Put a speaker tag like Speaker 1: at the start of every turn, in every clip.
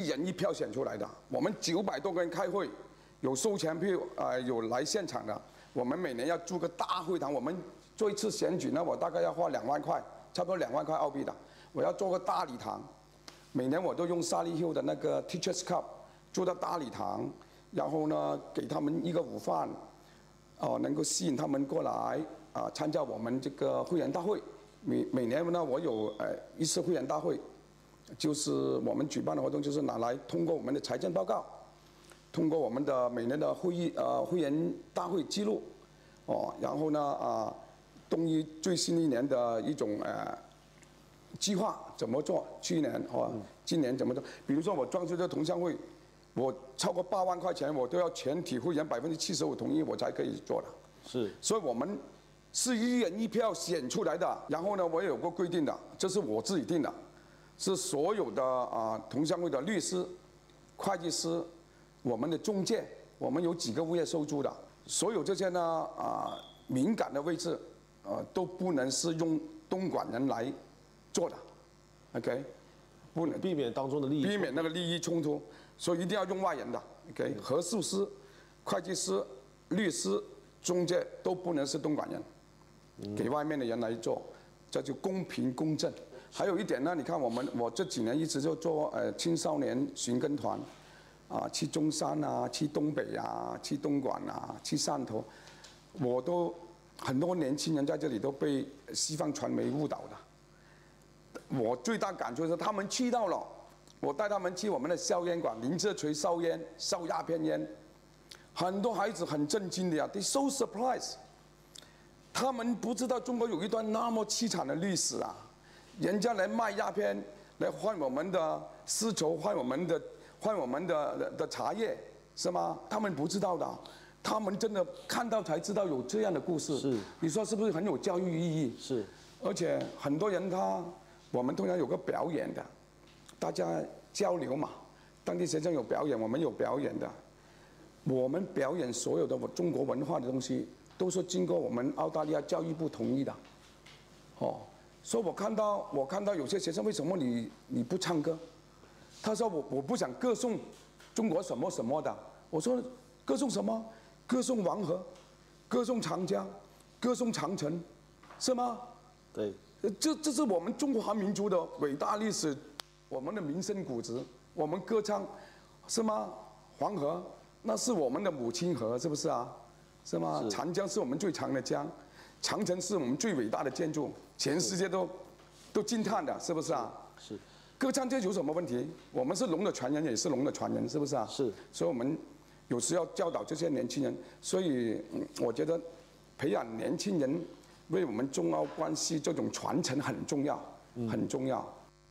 Speaker 1: 人一票选出来的。我们900多个人开会，有收钱票有来现场的。我们每年要租个大会堂，我们做一次选举呢，我大概要花2万块，差不多2万块澳币的。我要做个大礼堂，每年我都用沙利 Hill 的那个 Teachers Cup 做到大礼堂，然后呢给他们一个午饭，能够吸引他们过来参加我们这个会员大会。每年呢，我有一次会员大会，就是我们举办的活动，就是拿来通过我们的财政报告，通过我们的每年的会员大会记录，然后呢动议最新一年的一种计划怎么做，去年今年怎么做？比如说我装修这同乡会，我超过8万块钱，我都要全体会员75%同意，我才可以做的。
Speaker 2: 是，
Speaker 1: 所以我们是1人1票选出来的。然后呢，我也有个规定的，这是我自己定的，是所有的同乡会的律师、会计师、我们的中介，我们有几个物业收租的，所有这些呢敏感的位置都不能是用东莞人来做的 ，OK， 不能
Speaker 2: 避免当中的利益，
Speaker 1: 避免那个利益冲突，所以一定要用外人的 ，OK， 核数师、会计师、律师、中介都不能是东莞人，给外面的人来做，这就公平公正。还有一点呢，你看我这几年一直就做青少年寻根团，去中山去东北去东莞去汕头，我都很多年轻人在这里都被西方传媒误导的。我最大感触是他们去到了，我带他们去我们的硝烟馆，林则垂烧烟、烧鸦片烟，很多孩子很震惊的呀 ，they so surprised， 他们不知道中国有一段那么凄惨的历史啊，人家来卖鸦片，来换我们的丝绸，换我们的茶叶，是吗？他们不知道的，他们真的看到才知道有这样的故事。
Speaker 2: 是，
Speaker 1: 你说是不是很有教育意义？
Speaker 2: 是，
Speaker 1: 而且很多人我们通常有个表演的，大家交流嘛。当地学生有表演，我们有表演的。我们表演所有的中国文化的东西，都是经过我们澳大利亚教育部同意的。所以我看到有些学生，为什么你不唱歌？他说我不想歌颂中国什么什么的。我说歌颂什么？歌颂黄河，歌颂长江，歌颂长城，是吗？
Speaker 2: 对。
Speaker 1: 这是我们中华民族的伟大历史，我们的民生古质，我们歌唱，是吗？黄河那是我们的母亲河，是不是啊？是吗？长江是我们最长的江，长城是我们最伟大的建筑，全世界都惊叹的，是不是啊？
Speaker 2: 是。
Speaker 1: 歌唱这有什么问题？我们是龙的传人，也是龙的传人，是不是啊？
Speaker 2: 是。
Speaker 1: 所以我们有时要教导这些年轻人，所以我觉得培养年轻人。为我们中澳关系这种传承很重要，很重要。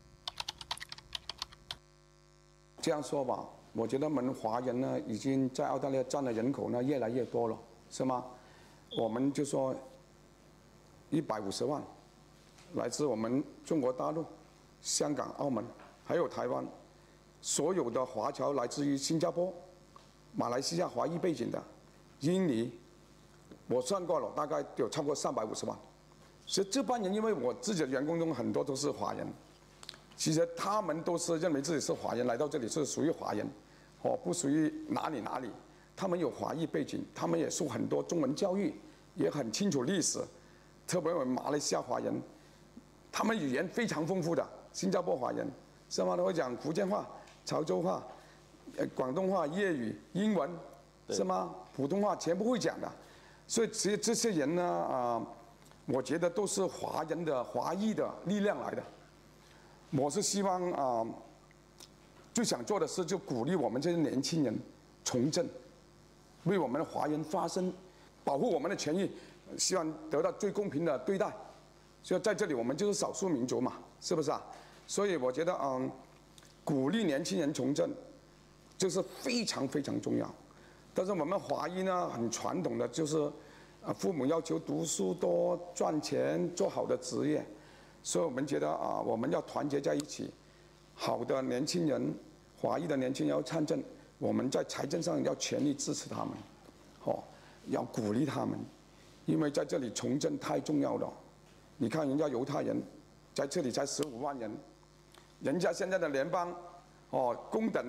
Speaker 1: 这样说吧，我觉得我们华人呢，已经在澳大利亚占的人口呢越来越多了，是吗？我们就说150万，来自我们中国大陆、香港、澳门，还有台湾，所有的华侨来自于新加坡、马来西亚华裔背景的，印尼。我算过了，大概有超过350万。所以这帮人，因为我自己的员工中很多都是华人，其实他们都是认为自己是华人，来到这里是属于华人，不属于哪里。他们有华裔背景，他们也受很多中文教育，也很清楚历史。特别我们马来西亚华人，他们语言非常丰富的。新加坡华人，是吗？他会讲福建话、潮州话、广东话、粤语、英文，是吗？普通话全部会讲的。所以其实这些人呢，我觉得都是华人的华裔的力量来的。我是希望最想做的事就鼓励我们这些年轻人从政，为我们的华人发声，保护我们的权益，希望得到最公平的对待。所以在这里我们就是少数民族嘛，是不是啊？所以我觉得鼓励年轻人从政，这是非常非常重要。但是我们华裔呢，很传统的就是，父母要求读书多、赚钱、做好的职业，所以我们觉得我们要团结在一起，好的年轻人，华裔的年轻人要参政，我们在财政上要全力支持他们，要鼓励他们，因为在这里从政太重要了。你看人家犹太人，在这里才15万人，人家现在的联邦，公等。